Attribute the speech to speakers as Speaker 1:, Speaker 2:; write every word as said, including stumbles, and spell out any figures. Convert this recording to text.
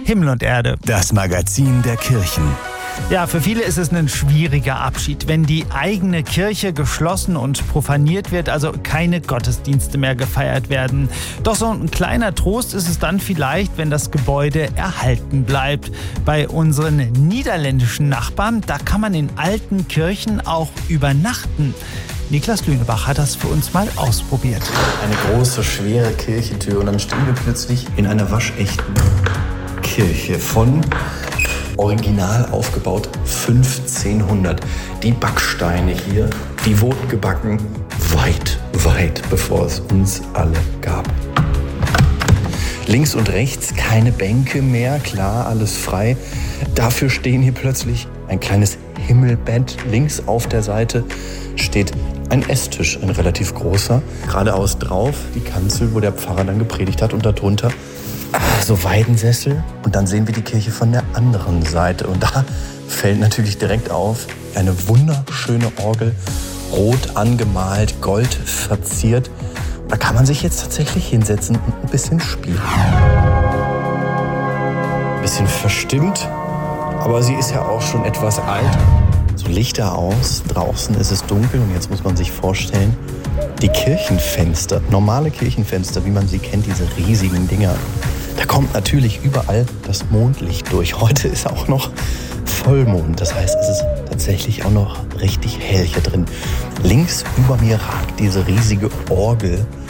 Speaker 1: Himmel und Erde.
Speaker 2: Das Magazin der Kirchen.
Speaker 1: Ja, für viele ist es ein schwieriger Abschied, wenn die eigene Kirche geschlossen und profaniert wird, also keine Gottesdienste mehr gefeiert werden. Doch so ein kleiner Trost ist es dann vielleicht, wenn das Gebäude erhalten bleibt. Bei unseren niederländischen Nachbarn, da kann man in alten Kirchen auch übernachten. Niklas Lünebach hat das für uns mal ausprobiert.
Speaker 3: Eine große, schwere Kirchentür und dann stehen wir plötzlich in einer waschechten Kirche von original aufgebaut fünfzehnhundert. Die Backsteine hier, die wurden gebacken weit, weit bevor es uns alle gab. Links und rechts keine Bänke mehr, klar, alles frei. Dafür stehen hier plötzlich ein kleines Himmelbett. Links auf der Seite steht ein Esstisch, ein relativ großer. Geradeaus drauf die Kanzel, wo der Pfarrer dann gepredigt hat und darunter so Weidensessel. Und dann sehen wir die Kirche von der anderen Seite. Und da fällt natürlich direkt auf, eine wunderschöne Orgel, rot angemalt, gold verziert. Da kann man sich jetzt tatsächlich hinsetzen und ein bisschen spielen. Ein bisschen verstimmt, aber sie ist ja auch schon etwas alt. So Lichter aus, draußen ist es dunkel und jetzt muss man sich vorstellen, die Kirchenfenster, normale Kirchenfenster, wie man sie kennt, diese riesigen Dinger, da kommt natürlich überall das Mondlicht durch. Heute ist auch noch Vollmond, das heißt, es ist tatsächlich auch noch richtig hell hier drin. Links über mir ragt diese riesige Orgel